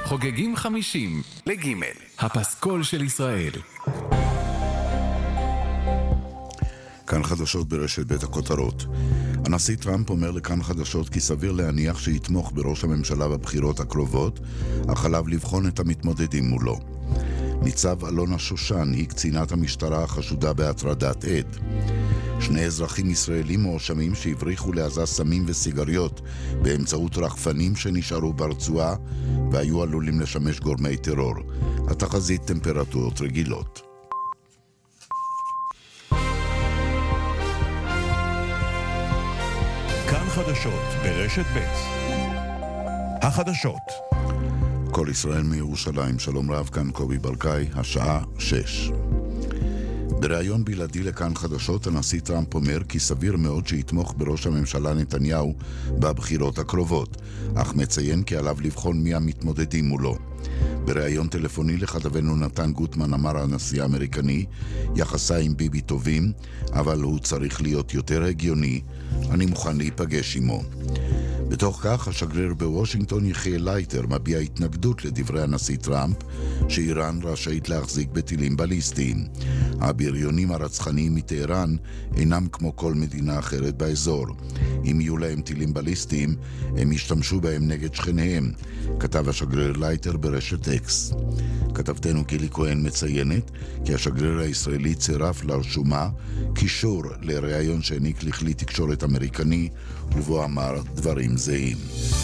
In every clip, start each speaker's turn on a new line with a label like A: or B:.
A: חוגגים 50 לג' הפסקול של ישראל.
B: כאן חדשות ברשת בית הכותרות. הנשיא טראמפ אומר לכאן חדשות כי סביר להניח שיתמוך בראש הממשלה בבחירות הקרובות, אך עליו לבחון את המתמודדים מולו. ניצב אלונה שושן היא קצינת המשטרה החשודה בהטרדת עד. 2 אזרחים ישראלים מואשמים שהבריחו לעזה סמים וסיגריות באמצעות רחפנים שנשארו ברצועה והיו עלולים לשמש גורמי טרור. התחזית טמפרטורות רגילות.
C: כאן חדשות ברשת ב' החדשות.
B: כל ישראל מירושלים, שלום רב, כאן קובי ברקאי, השעה 6. בריאיון בלעדי לכאן חדשות, הנשיא טראמפ אומר כי סביר מאוד שיתמוך בראש הממשלה נתניהו בבחירות הקרובות, אך מציין כי עליו לבחון מי המתמודדים מולו. בריאיון טלפוני לכתבנו נתן גוטמן אמר הנשיא האמריקני, יחסה עם ביבי טובים, אבל הוא צריך להיות יותר הגיוני, אני מוכן להיפגש עמו. בתוך כך, השגריר בוושינגטון יחיאל לייטר מביע התנגדות לדברי הנשיא טראמפ שאיראן רשאית להחזיק בטילים בליסטיים. הבריונים הרצחניים מטהרן אינם כמו כל מדינה אחרת באזור. אם יהיו להם טילים בליסטיים, הם ישתמשו בהם נגד שכניהם, כתב השגריר לייטר ברשת אקס. כתבתנו גילי כהן מציינת כי השגריר הישראלי צירף לרשומה קישור לראיון שהעניק לכלי תקשורת אמריקני ובו אמר דברים זהים.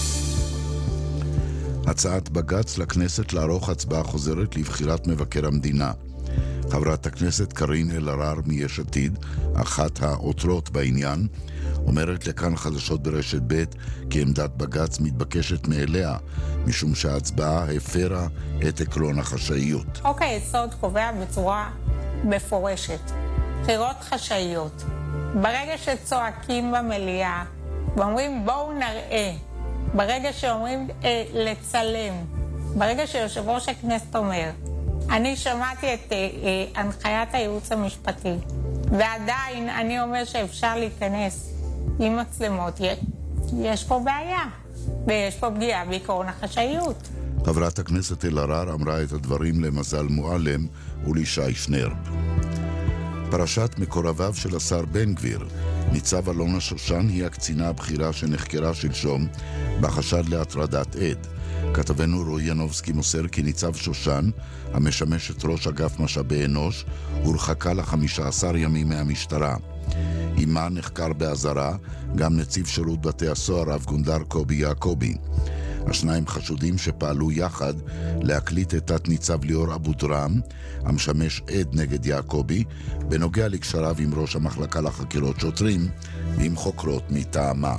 B: הצעת בג"ץ לכנסת לערוך הצבעה חוזרת לבחירת מבקר המדינה. חברת הכנסת קארין אלהרר מיש עתיד, אחת העותרות בעניין, אומרת לכאן חדשות ברשת ב' כי עמדת בג"ץ מתבקשת מאליה, משום שההצבעה הפרה את עקרון החשאיות.
D: חוק היסוד קובע בצורה מפורשת בחירות חשאיות. ברגע שצועקים במליאה ואומרים בואו נראה, ברגע שאומרים לצלם, ברגע שיושב ראש הכנסת אומר אני שמעתי את הנחיית הייעוץ המשפטי ועדיין אני אומר שאפשר להיכנס עם מצלמות, יש פה בעיה ויש פה פגיעה בעקרון החשאיות.
B: חברת הכנסת אלהרר אמרה את הדברים למזל מועלם ולישי שנרב. פרשת מקורביו של השר בן גביר, ניצב אלונה שושן היא הקצינה הבכירה שנחקרה שלשום בחשד להטרדת עד. כתבנו רועי ינובסקי מוסר כי ניצב שושן, המשמשת ראש אגף משאבי אנוש, הורחקה ל15 ימים מהמשטרה. עימה נחקר באזהרה גם נציב שירות בתי הסוהר רב גונדר קובי יעקובי. השניים חשודים שפעלו יחד להקליט את תת ניצב ליאור אבו דרם, המשמש עד נגד יעקובי, בנוגע לקשריו עם ראש המחלקה לחקירות שוטרים ועם חוקרות מטעמה.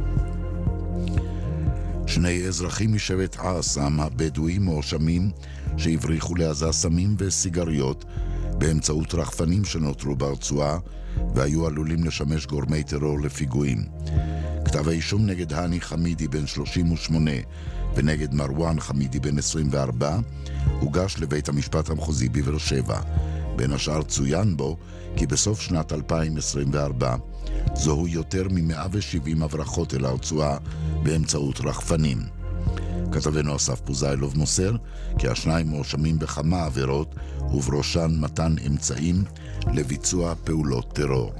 B: 2 אזרחים משבט עאסם הבדואי מואשמים שהבריחו לעזה סמים וסיגריות באמצעות רחפנים שנותרו ברצועה והיו עלולים לשמש גורמי טרור לפיגועים. כתב האישום נגד הני חמידי בן 38 ונגד מרואן חמידי בן 24 הוגש לבית המשפט המחוזי בבאר שבע. בין השאר צוין בו כי בסוף שנת 2024 זוהו יותר מ-170 הברחות אל הרצועה באמצעות רחפנים. כתבנו אסף פוזיילוב מוסר כי השניים מואשמים בכמה עבירות ובראשן מתן אמצעים לביצוע פעולות טרור.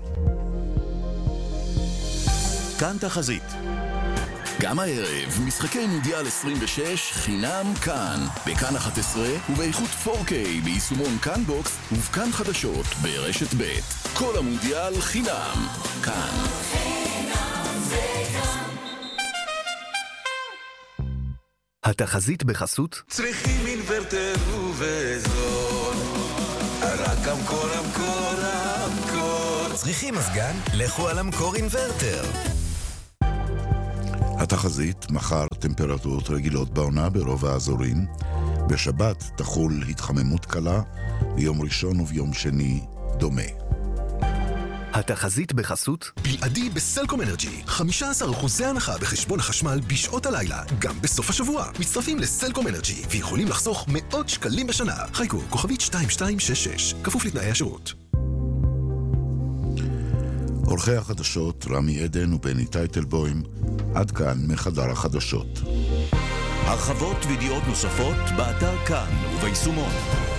C: כאן תחזית. גם הערב, משחקי מונדיאל 26 חינם כאן, בכאן 11 ובאיכות 4K ביישומון כאן בוקס ובכאן חדשות ברשת ב'. כל המונדיאל חינם כאן.
E: התחזית בחסות
F: צריכים אינוורטר ובזול, רק המקור.
E: צריכים מזגן? לכו על המקור אינוורטר.
B: התחזית, מחר טמפרטורות רגילות בעונה ברוב האזורים, בשבת תחול התחממות קלה, ביום ראשון וביום שני דומה.
E: התחזית בחסות
G: בלעדי בסלקום אנרג'י 15% הנחה בחשבון החשמל בשעות הלילה, גם בסוף השבוע. מצטרפים לסלקום אנרג'י ויכולים לחסוך מאות שקלים בשנה. חיכו, כוכבית 2266, כפוף לתנאי השירות.
B: עורכי החדשות רמי עדן ובני טייטלבוים, עד כאן מחדר החדשות.
H: הרחבות וידיעות נוספות באתר כאן וביישומון.